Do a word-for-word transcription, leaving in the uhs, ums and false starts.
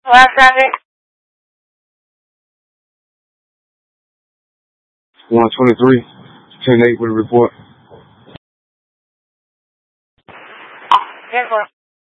Last traffic. one twenty-three, ten eight with a report. ten four.